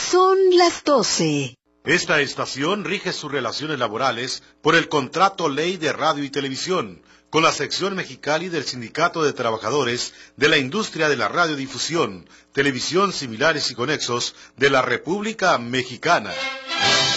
Son las 12. Esta estación rige sus relaciones laborales por el Contrato Ley de Radio y Televisión, con la sección Mexicali del Sindicato de Trabajadores de la Industria de la Radiodifusión, Televisión Similares y Conexos de la República Mexicana.